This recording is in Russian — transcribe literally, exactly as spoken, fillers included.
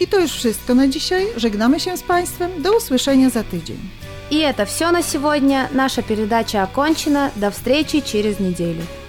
I to już wszystko na dzisiaj. Żegnamy się z Państwem. Do usłyszenia za tydzień. И это все на сегодня. Наша передача окончена. До встречи через неделю.